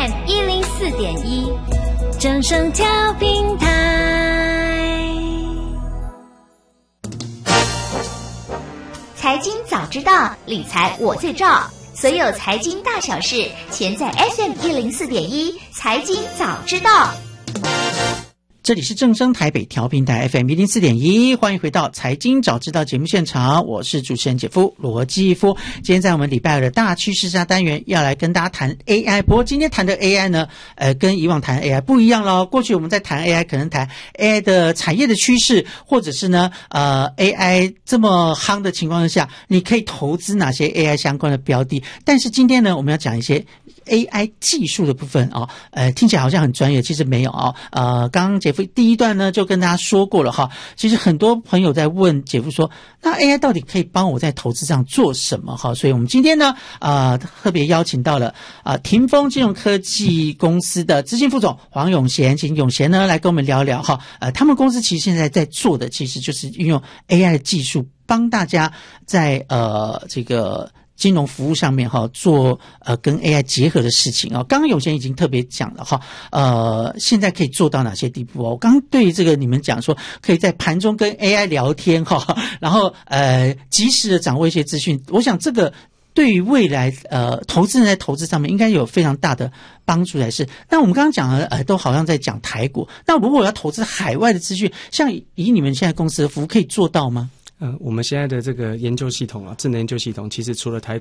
FM104.1，正声调频台。财经早知道，理财我最照。所有财经大小事，全在 FM104.1，财经早知道。 这里是正声台北调频台 FM104.1，欢迎回到财经早知道节目现场，我是主持人姐夫罗基夫。今天在我们礼拜二的大趋势下单元，要来跟大家谈 AI。不过今天谈的 AI 呢，跟以往谈 AI 不一样咯。过去我们在谈 AI， 可能谈 AI 的产业的趋势，或者是呢，AI 这么夯的情况下，你可以投资哪些 AI 相关的标的。但是今天呢，我们要讲一些AI 技术的部分哦，听起来好像很专业，其实没有哦。刚刚姐夫第一段呢就跟大家说过了哈，其实很多朋友在问姐夫说，那 AI 到底可以帮我在投资上做什么哈？所以我们今天呢特别邀请到了霆锋金融科技公司的执行副总黄永贤，请永贤呢来跟我们聊聊哈。他们公司其实现在在做的其实就是运用 AI 的技术，帮大家在这个金融服务上面哈做跟 AI 结合的事情啊。刚刚永贤已经特别讲了哈，现在可以做到哪些地步哦？我刚刚对这个你们讲说，可以在盘中跟 AI 聊天哈，然后及时的掌握一些资讯。我想这个对于未来投资人在投资上面应该有非常大的帮助才是。那我们刚刚讲的都好像在讲台股，那如果我要投资海外的资讯，像以你们现在公司的服务可以做到吗？ 我们现在的这个研究系统啊，智能研究系统，其实除了台